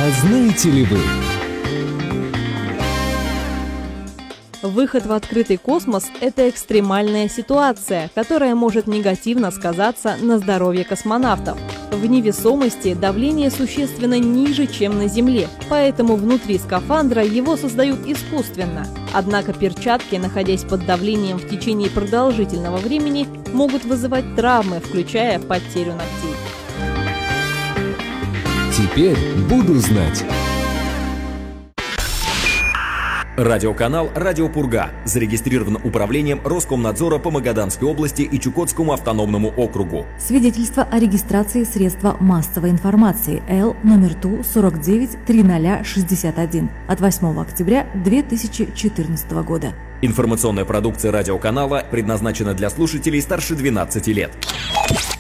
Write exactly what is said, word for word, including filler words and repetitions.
А знаете ли вы? Выход в открытый космос – это экстремальная ситуация, которая может негативно сказаться на здоровье космонавтов. В невесомости давление существенно ниже, чем на Земле, поэтому внутри скафандра его создают искусственно. Однако перчатки, находясь под давлением в течение продолжительного времени, могут вызывать травмы, включая потерю ногтей. Теперь буду знать. Радиоканал «Радио Пурга» зарегистрирован управлением Роскомнадзора по Магаданской области и Чукотскому автономному округу. Свидетельство о регистрации средства массовой информации Л номер Ту сорок девять триста шестьдесят один от восьмого октября две тысячи четырнадцатого года. Информационная продукция радиоканала предназначена для слушателей старше двенадцати лет.